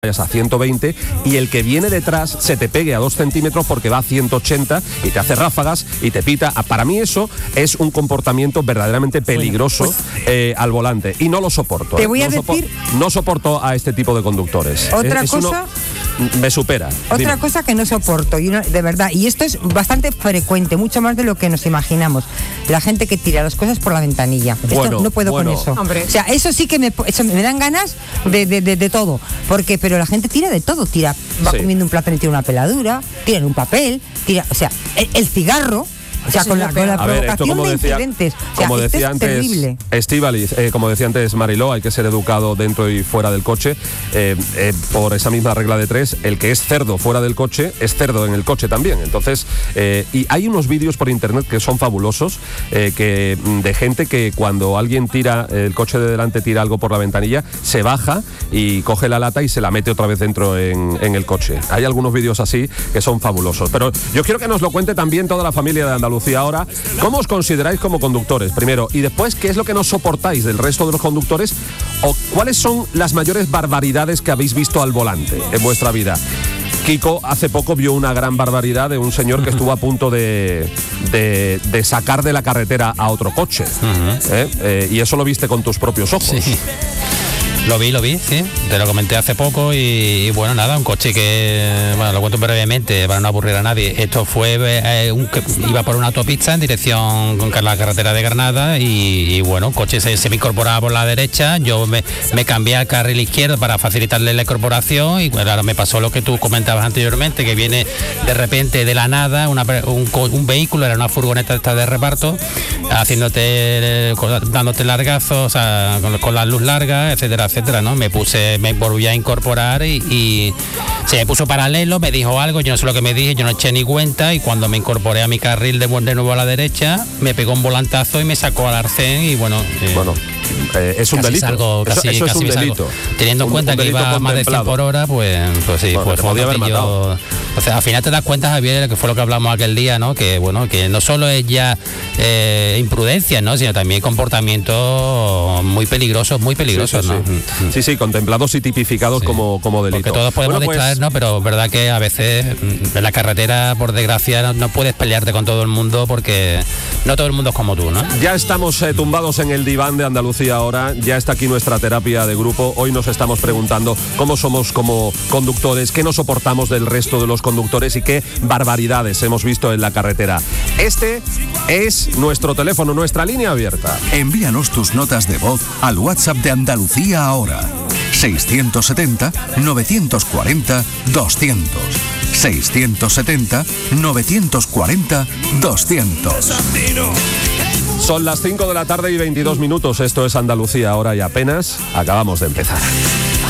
vayas a 120 y el que viene detrás se te pegue a 2 centímetros porque va a 180 y te hace ráfagas y te pita. Para mí eso es un comportamiento verdaderamente peligroso al volante y no lo soporto. Te voy a decir... No soporto a este tipo de conductores. Otra cosa... me supera. Otra cosa que no soporto, de verdad, y esto es bastante frecuente, mucho más de lo que nos imaginamos. La gente que tira las cosas por la ventanilla. Esto no puedo con eso. Hombre. O sea, eso sí que me dan ganas de todo. Pero la gente tira de todo. Va comiendo un plátano y tira una peladura, tira en un papel, o sea, el cigarro. O sea, con la provocación de incidentes. Como decía antes Estíbaliz, como decía antes Mariló, hay que ser educado dentro y fuera del coche. Por esa misma regla de 3, el que es cerdo fuera del coche, es cerdo en el coche también. Entonces, y hay unos vídeos por internet que son fabulosos, de gente que cuando alguien tira, el coche de delante tira algo por la ventanilla, se baja y coge la lata y se la mete otra vez dentro en el coche. Hay algunos vídeos así que son fabulosos. Pero yo quiero que nos lo cuente también toda la familia de Andalucía ahora. ¿Cómo os consideráis como conductores? Primero, y después, ¿qué es lo que no soportáis del resto de los conductores? ¿O cuáles son las mayores barbaridades que habéis visto al volante en vuestra vida? Kiko hace poco vio una gran barbaridad de un señor que estuvo a punto de sacar de la carretera a otro coche. Y eso lo viste con tus propios ojos. Sí. Lo vi, sí. Te lo comenté hace poco y bueno, nada, un coche que, bueno, lo cuento brevemente para no aburrir a nadie. Esto fue, iba por una autopista en dirección con la carretera de Granada y bueno, un coche se me incorporaba por la derecha, yo me cambié al carril izquierdo para facilitarle la incorporación y bueno, ahora me pasó lo que tú comentabas anteriormente, que viene de repente de la nada un vehículo, era una furgoneta esta de reparto, dándote largazos, o sea, con la luz larga, etcétera, ¿no? Me volví a incorporar y se me puso paralelo, me dijo algo, yo no sé lo que me dije, yo no eché ni cuenta y cuando me incorporé a mi carril de nuevo a la derecha, me pegó un volantazo y me sacó al arcén y bueno... es un delito. Eso es un delito. Teniendo en cuenta que iba a más de 100 por hora, pues sí, pues podía haber matado. O sea, al final te das cuenta, Javier, que fue lo que hablamos aquel día, ¿no? Que bueno, que no solo es ya imprudencia, ¿no? Sino también comportamientos muy peligrosos, ¿no? Sí, contemplados y tipificados como delito. Porque todos podemos distraernos, pero es verdad que a veces en la carretera, por desgracia, no puedes pelearte con todo el mundo porque no todo el mundo es como tú, ¿no? Ya estamos tumbados en el diván de Andalucía ahora, ya está aquí nuestra terapia de grupo. Hoy nos estamos preguntando cómo somos como conductores, qué no soportamos del resto de los conductores y qué barbaridades hemos visto en la carretera. Este es nuestro teléfono, nuestra línea abierta. Envíanos tus notas de voz al WhatsApp de Andalucía ahora. 670-940-200. 670-940-200. Son las 5 de la tarde y 22 minutos. Esto es Andalucía ahora y apenas acabamos de empezar.